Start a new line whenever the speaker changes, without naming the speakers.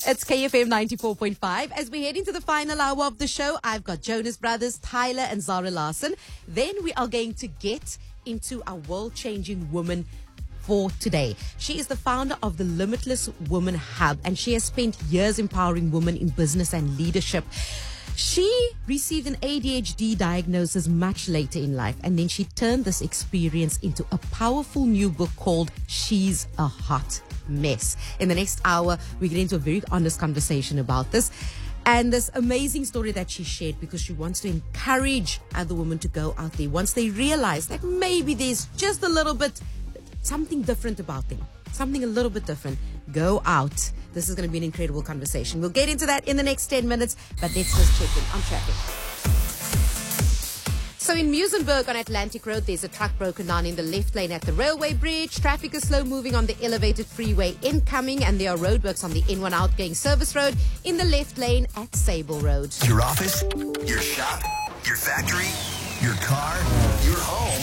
It's KFM 94.5. As we head into the final hour of the show, I've got Jonas Brothers, Tyler and Zara Larsson. Then we are going to get into our world-changing woman for today. She is the founder of the Limitless Woman Hub, and she has spent years empowering women in business and leadership. She received an ADHD diagnosis much later in life, and then she turned this experience into a powerful new book called She's a Hot Mess. In the next hour, we get into a very honest conversation about this and this amazing story that she shared, because she wants to encourage other women to go out there once they realize that maybe there's just a little bit something different about them, something a little bit different. Go out. This is going to be an incredible conversation. We'll get into that in the next 10 minutes, but let's just check in on traffic. So in Muizenberg on Atlantic Road, there's a truck broken down in the left lane at the railway bridge. Traffic is slow moving on the elevated freeway incoming, and there are roadworks on the N1 outgoing service road in the left lane at Sable Road.
Your office, your shop, your factory, your car, your home.